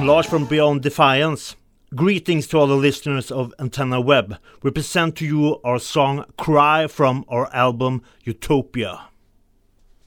Lars from Beyond Defiance. Greetings to all the listeners of Antenna Web. We present to you our song Cry from our album Utopia.